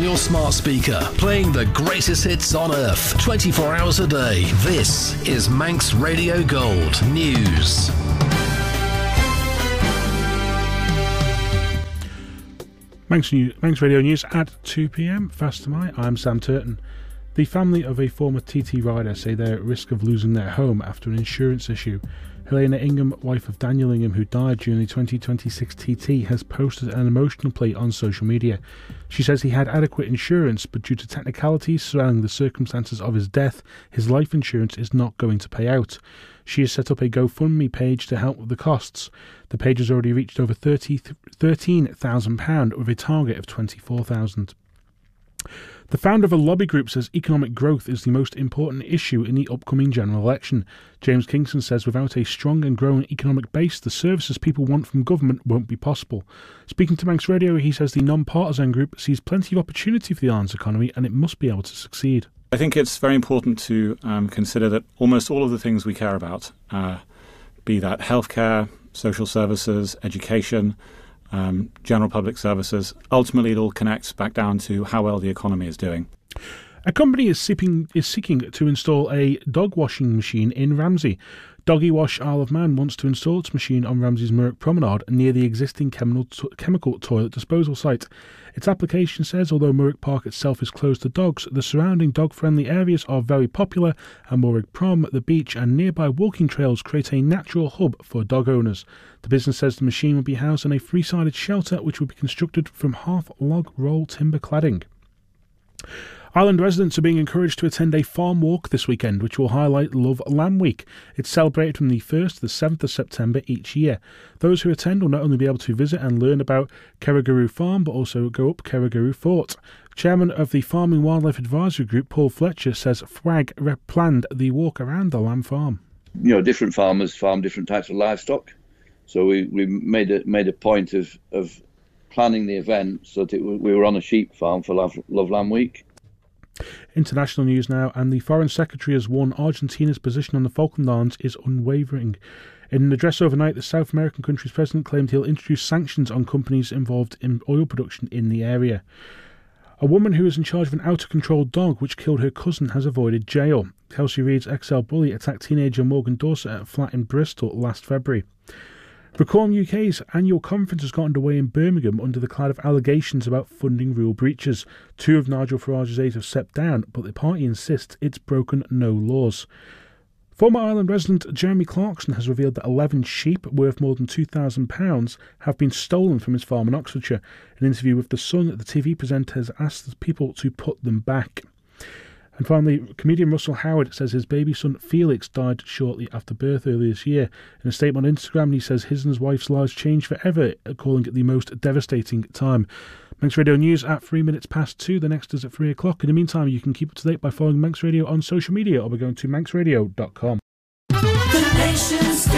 on your smart speaker, playing the greatest hits on earth, 24 hours a day. This is Manx Radio Gold News. Manx Radio News at 2 p.m. Fast tonight. I'm Sam Turton. The family of a former TT rider say they're at risk of losing their home after an insurance issue. Helena Ingham, wife of Daniel Ingham, who died during the 2026 TT, has posted an emotional plea on social media. She says he had adequate insurance, but due to technicalities surrounding the circumstances of his death, his life insurance is not going to pay out. She has set up a GoFundMe page to help with the costs. The page has already reached over £13,000 with a target of £24,000. The founder of a lobby group says economic growth is the most important issue in the upcoming general election. James Kingston says without a strong and growing economic base, the services people want from government won't be possible. Speaking to Manx Radio, he says the non-partisan group sees plenty of opportunity for the island's economy and it must be able to succeed. I think it's very important to consider that almost all of the things we care about, be that healthcare, social services, education, general public services, ultimately it all connects back down to how well the economy is doing. A company is seeking to install a dog washing machine in Ramsey. Doggy Wash Isle of Man wants to install its machine on Ramsey's Murrick Promenade near the existing chemical toilet disposal site. Its application says although Murrick Park itself is closed to dogs, the surrounding dog-friendly areas are very popular, and Murrick Prom, the beach and nearby walking trails create a natural hub for dog owners. The business says the machine will be housed in a three-sided shelter which will be constructed from half-log roll timber cladding. Island residents are being encouraged to attend a farm walk this weekend, which will highlight Love Lamb Week. It's celebrated from the 1st to the 7th of September each year. Those who attend will not only be able to visit and learn about Kerrigurru Farm, but also go up Kerrigurru Fort. Chairman of the Farming Wildlife Advisory Group, Paul Fletcher, says FWAG planned the walk around the lamb farm. You know, different farmers farm different types of livestock, so we made a point of planning the event so that we were on a sheep farm for Love Lamb Week. International news now, and the Foreign Secretary has warned Argentina's position on the Falkland Islands is unwavering. In an address overnight, the South American country's president claimed he'll introduce sanctions on companies involved in oil production in the area. A woman who was in charge of an out-of-control dog which killed her cousin has avoided jail. Kelsey Reid's XL bully attacked teenager Morgan Dorset at a flat in Bristol last February. Reform UK's annual conference has got underway in Birmingham under the cloud of allegations about funding rule breaches. Two of Nigel Farage's aides have stepped down, but the party insists it's broken no laws. Former Ireland resident Jeremy Clarkson has revealed that 11 sheep worth more than £2,000 have been stolen from his farm in Oxfordshire. In an interview with The Sun, the TV presenter has asked the people to put them back. And finally, comedian Russell Howard says his baby son Felix died shortly after birth earlier this year. In a statement on Instagram, he says his and his wife's lives changed forever, calling it the most devastating time. Manx Radio News at 2:03. The next is at 3 o'clock. In the meantime, you can keep up to date by following Manx Radio on social media or by going to manxradio.com. The nation's